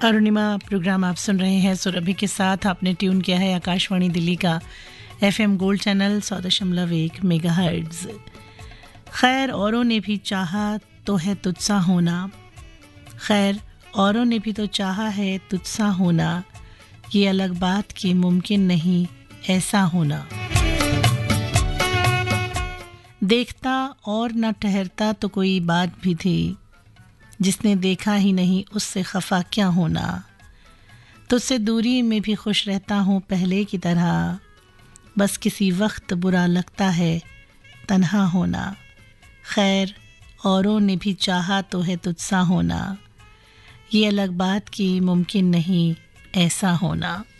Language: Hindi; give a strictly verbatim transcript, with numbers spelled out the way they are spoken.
अरुणिमा प्रोग्राम आप सुन रहे हैं सुरभि के साथ। आपने ट्यून किया है आकाशवाणी दिल्ली का एफएम गोल्ड चैनल सौ दशमलव एक मेगाहर्ट्ज़। खैर औरों ने भी चाहा तो है तुझसा होना, खैर औरों ने भी तो चाहा है तुझसा होना, ये अलग बात कि मुमकिन नहीं ऐसा होना। देखता और न ठहरता तो कोई बात भी थी, जिसने देखा ही नहीं उससे खफा क्या होना। तुझसे दूरी में भी खुश रहता हूँ पहले की तरह, बस किसी वक्त बुरा लगता है तन्हा होना। खैर औरों ने भी चाहा तो है तुझसा होना, ये अलग बात कि मुमकिन नहीं ऐसा होना।